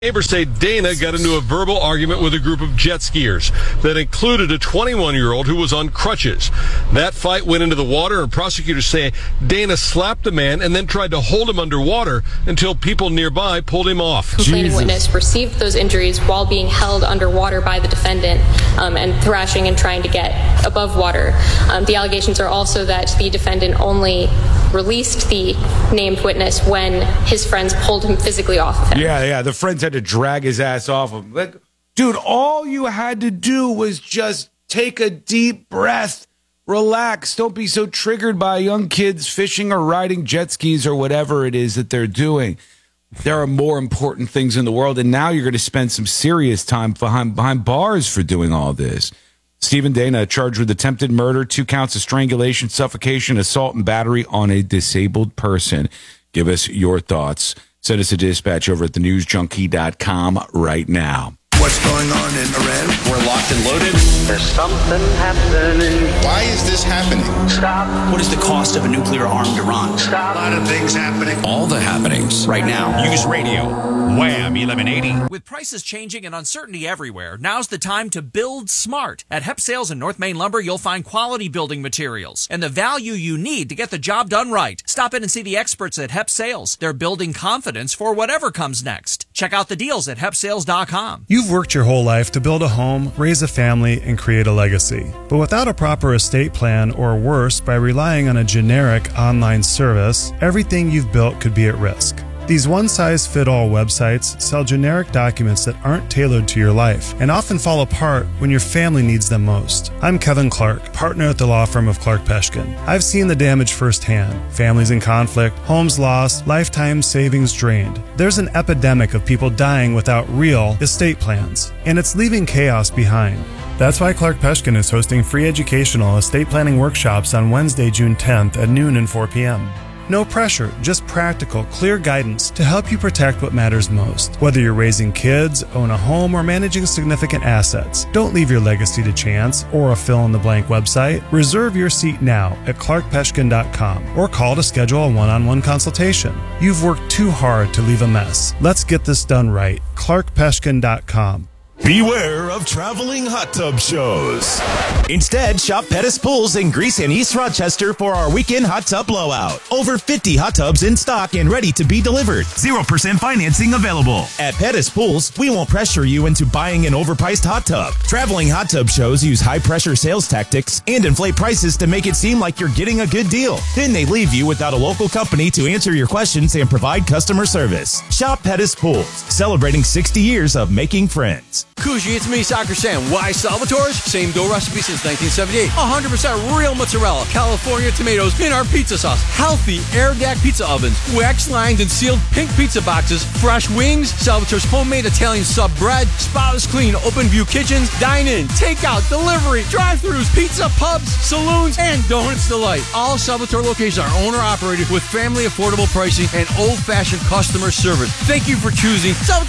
Neighbors say Dana got into a verbal argument with a group of jet skiers that included a 21-year-old who was on crutches. That fight went into the water, and prosecutors say Dana slapped the man and then tried to hold him underwater until people nearby pulled him off. Complaining witness received those injuries while being held underwater by the defendant and thrashing and trying to get above water. The allegations are also that the defendant only released the named witness when his friends pulled him physically off of him. Yeah, the friends had to drag his ass off him. Like, dude, all you had to do was just take a deep breath, relax, don't be so triggered by young kids fishing or riding jet skis or whatever it is that they're doing. There are more important things in the world, and now you're going to spend some serious time behind bars for doing all this. Stephen Dana charged with attempted murder, 2 counts of strangulation, suffocation, assault, and battery on a disabled person. Give us your thoughts. Send us a dispatch over at thenewsjunkie.com right now. What's going on in Iran? We're locked and loaded. There's something happening. Why is this happening? Stop. What is the cost of a nuclear-armed Iran? Stop. A lot of things happening. All the happenings right now. News Radio, Wham 1180. With prices changing and uncertainty everywhere, now's the time to build smart. At Hep Sales and North Main Lumber, you'll find quality building materials and the value you need to get the job done right. Stop in and see the experts at Hep Sales. They're building confidence for whatever comes next. Check out the deals at hepsales.com. You've worked your whole life to build a home, raise a family, and create a legacy. But without a proper estate plan, or worse, by relying on a generic online service, everything you've built could be at risk. These one-size-fit-all websites sell generic documents that aren't tailored to your life and often fall apart when your family needs them most. I'm Kevin Clark, partner at the law firm of Clark Peshkin. I've seen the damage firsthand. Families in conflict, homes lost, lifetime savings drained. There's an epidemic of people dying without real estate plans, and it's leaving chaos behind. That's why Clark Peshkin is hosting free educational estate planning workshops on Wednesday, June 10th at noon and 4 p.m. No pressure, just practical, clear guidance to help you protect what matters most. Whether you're raising kids, own a home, or managing significant assets, don't leave your legacy to chance or a fill-in-the-blank website. Reserve your seat now at clarkpeshkin.com or call to schedule a one-on-one consultation. You've worked too hard to leave a mess. Let's get this done right. clarkpeshkin.com. Beware of traveling hot tub shows. Instead, shop Pettis Pools in Greece and East Rochester for our weekend hot tub blowout. Over 50 hot tubs in stock and ready to be delivered. 0% financing available. At Pettis Pools, we won't pressure you into buying an overpriced hot tub. Traveling hot tub shows use high-pressure sales tactics and inflate prices to make it seem like you're getting a good deal. Then they leave you without a local company to answer your questions and provide customer service. Shop Pettis Pools, celebrating 60 years of making friends. Kuji, it's me, Soccer Sam. Why Salvatore's? Same dough recipe since 1978. 100% real mozzarella, California tomatoes in our pizza sauce. Healthy air-dac pizza ovens, wax-lined and sealed pink pizza boxes, fresh wings, Salvatore's homemade Italian sub bread, spotless clean open view kitchens, dine-in, takeout, delivery, drive-thrus, pizza, pubs, saloons, and Donuts Delight. All Salvatore locations are owner-operated with family affordable pricing and old-fashioned customer service. Thank you for choosing Salvatore